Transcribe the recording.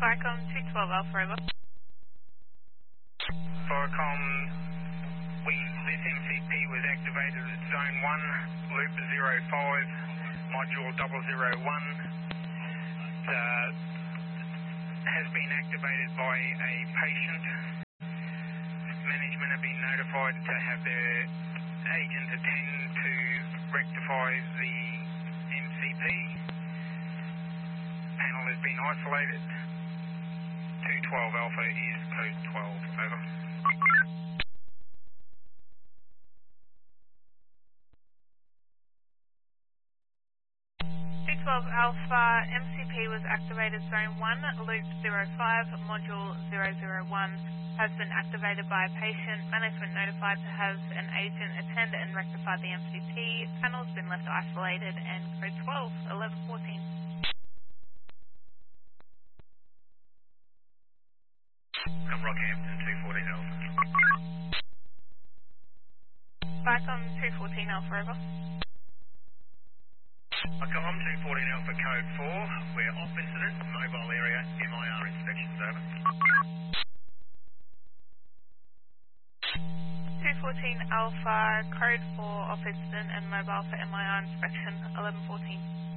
Vicom 212 Alpha Rover. Vicom, this MCP was activated at Zone 1, Loop 05, Module 001. Has been activated by a patient. Management have been notified to have their agent attend to rectify the MCP. Panel has been isolated. 212 Alpha is code 12, over. 212 Alpha, MCP was activated Zone 1, Loop 05, Module 001. Has been activated by a patient. Management notified to have an agent attend and rectify the MCP. Panel's been left isolated and code 12, 1114. Rockhampton 214 Alpha. Vicom 214 Alpha Rover. Vicom 214 Alpha code 4. We're off incident, mobile area, MIR inspections, over. 214 Alpha, code 4, off incident and mobile for MIR inspection, 1114.